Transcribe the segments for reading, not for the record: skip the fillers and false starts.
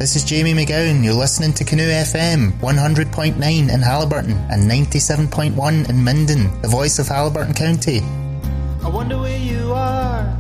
This is Jamie McGowan. You're listening to Canoe FM, 100.9 in Haliburton and 97.1 in Minden, the voice of Haliburton County. I wonder where you are.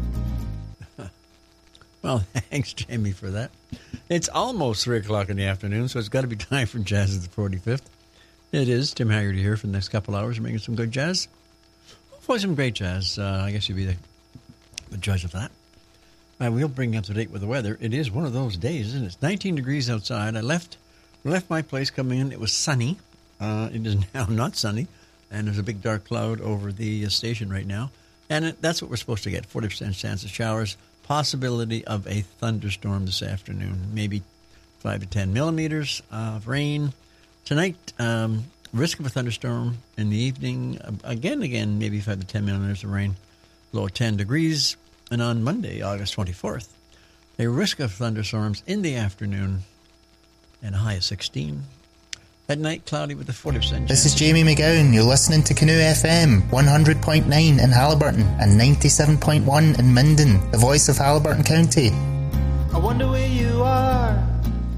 Well, thanks, Jamie, for that. It's almost 3 o'clock in the afternoon, so it's got to be time for Jazz at the 45th. It is. Tim Haggerty here for the next couple hours, making some good jazz. Hopefully some great jazz. I guess you'd be the judge of that. We'll bring you up to date with the weather. It is one of those days, isn't it? It's 19 degrees outside. I left my place coming in. It was sunny. It is now not sunny, and there's a big dark cloud over the station right now. And that's what we're supposed to get, 40% chance of showers, possibility of a thunderstorm this afternoon, maybe 5 to 10 millimeters of rain. Tonight, risk of a thunderstorm in the evening. Again, maybe 5 to 10 millimeters of rain, low 10 degrees. And on Monday, August 24th, a risk of thunderstorms in the afternoon and a high of 16. At night, cloudy with a 40% chance. This is Jamie McGowan. You're listening to Canoe FM, 100.9 in Haliburton and 97.1 in Minden, the voice of Haliburton County. I wonder where you are.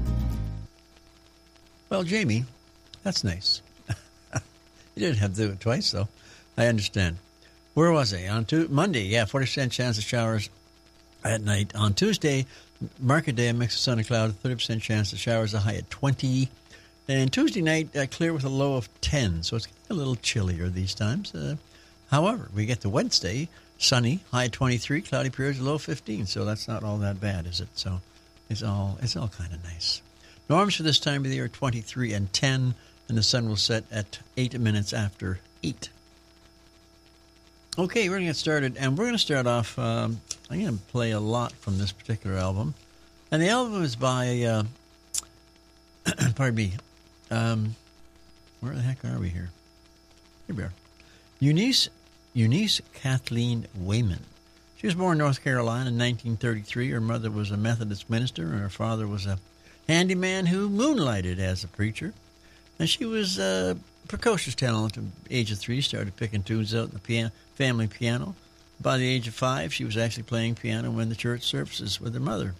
Well, Jamie, that's nice. You didn't have to do it twice, though. I understand. Where was I? On Monday, 40% chance of showers at night. On Tuesday, market day, a mix of sun and cloud, 30% chance of showers, a high at 20. And Tuesday night, clear with a low of 10, so it's a little chillier these times. However, we get to Wednesday, sunny, high at 23, cloudy periods, low of 15, so that's not all that bad, is it? So it's all kind of nice. Norms for this time of the year are 23 and 10, and the sun will set at 8 minutes after 8. Okay, we're going to get started, and we're going to start off, I'm going to play a lot from this particular album. And the album is by, pardon me, where the heck are we here? Here we are. Eunice Kathleen Wayman. She was born in North Carolina in 1933. Her mother was a Methodist minister, and her father was a handyman who moonlighted as a preacher. And she was precocious talent at the age of 3, started picking tunes out in the family piano. By the age of 5, she was actually playing piano in the church services with her mother.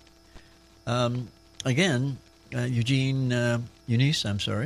Eunice,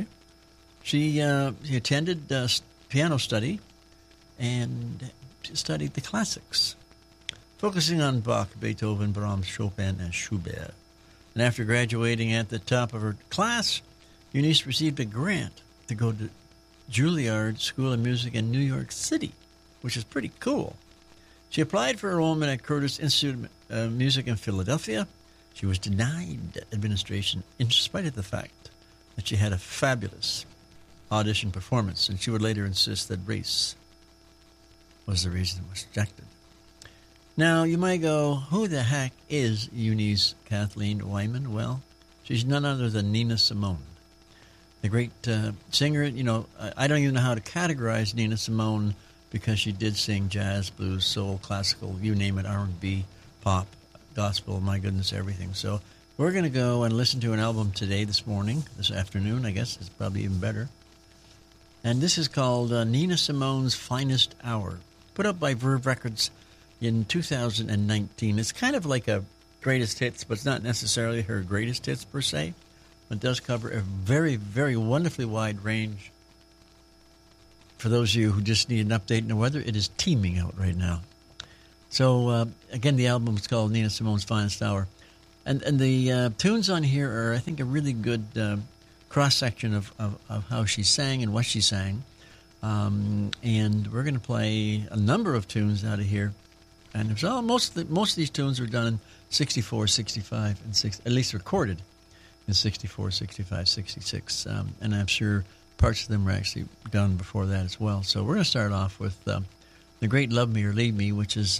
she attended piano study and studied the classics, focusing on Bach, Beethoven, Brahms, Chopin, and Schubert. And after graduating at the top of her class, Eunice received a grant to go to Juilliard School of Music in New York City, which is pretty cool. She applied for enrollment at Curtis Institute of Music in Philadelphia. She was denied admission in spite of the fact that she had a fabulous audition performance, and she would later insist that race was the reason it was rejected. Now, you might go, who the heck is Eunice Kathleen Wayman? Well, she's none other than Nina Simone, the great singer. I don't even know how to categorize Nina Simone because she did sing jazz, blues, soul, classical, you name it, R&B, pop, gospel, my goodness, everything. So we're going to go and listen to an album this afternoon, I guess. It's probably even better. And this is called Nina Simone's Finest Hour, put up by Verve Records in 2019. It's kind of like a greatest hits, but it's not necessarily her greatest hits per se. It does cover a very, very wonderfully wide range. For those of you who just need an update in the weather, it is teeming out right now. So, again, the album is called Nina Simone's Finest Hour. And the tunes on here are, I think, a really good cross-section of how she sang and what she sang. And we're going to play a number of tunes out of here. And most of these tunes were done in 64, 65, and 60, at least recorded in 64, 65, 66. And I'm sure parts of them were actually done before that as well. So we're going to start off with the great Love Me or Leave Me, which is,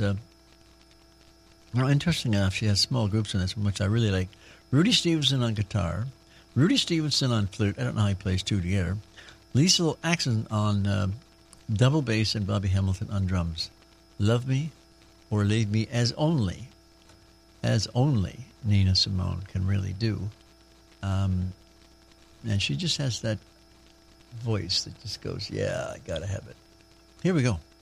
interesting enough, she has small groups in this one, which I really like. Rudy Stevenson on guitar, Rudy Stevenson on flute, I don't know how he plays two together, Liesl Axon on double bass, and Bobby Hamilton on drums. Love Me or Leave Me, as only Nina Simone can really do. And she just has that voice that just goes, yeah, I gotta have it. Here we go.